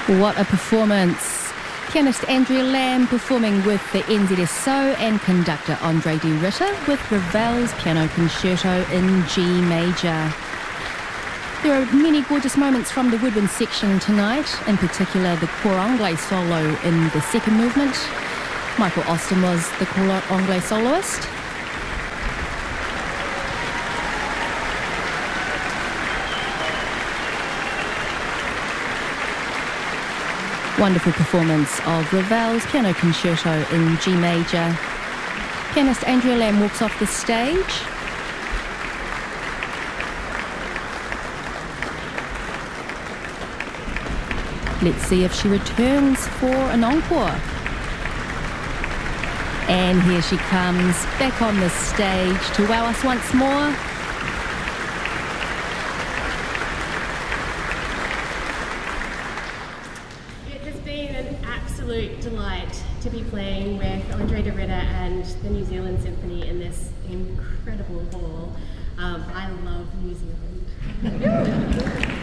What a performance. Pianist Andrea Lamb performing with the NZSO and conductor Andre de Ritter with Ravel's Piano Concerto in G major. There are many gorgeous moments from the woodwind section tonight, in particular the Cor Anglais solo in the second movement. Michael Austin was the Cor Anglais soloist. Wonderful performance of Ravel's Piano Concerto in G major. Pianist Andrea Lamb walks off the stage. Let's see if she returns for an encore. And here she comes back on the stage to wow us once more. Absolute delight to be playing with Andre de Ritter and the New Zealand Symphony in this incredible hall. I love New Zealand.